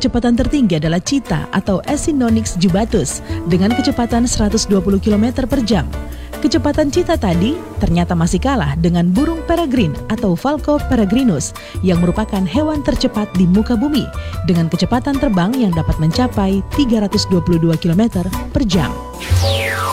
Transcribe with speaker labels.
Speaker 1: kecepatan tertinggi adalah Cheetah atau Acinonyx jubatus dengan kecepatan 120 km per jam. Kecepatan Cheetah tadi ternyata masih kalah dengan burung peregrine atau Falco peregrinus yang merupakan hewan tercepat di muka bumi dengan kecepatan terbang yang dapat mencapai 322 km per jam.